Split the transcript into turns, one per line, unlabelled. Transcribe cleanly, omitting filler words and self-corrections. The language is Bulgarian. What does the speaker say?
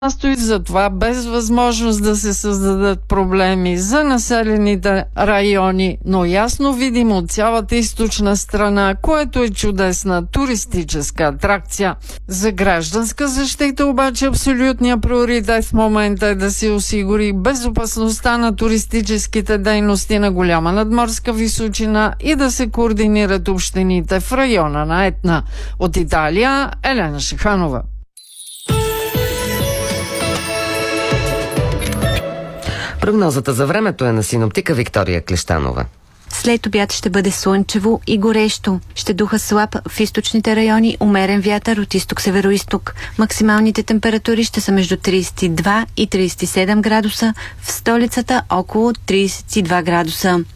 Стои за това, без възможност да се създадат проблеми за населените райони, но ясно видимо от цялата източна страна, което е чудесна туристическа атракция. За гражданска защита обаче абсолютният приоритет в момента е да се осигури безопасността на туристическите дейности на голяма надморска височина и да се координират общините в района на Етна. От Италия, Елена Шиханова.
Прогнозата за времето е на синоптика Виктория Клещанова.
След обяд ще бъде слънчево и горещо. Ще духа слаб в източните райони, умерен вятър от изток-североизток. Максималните температури ще са между 32 и 37 градуса, в столицата около 32 градуса.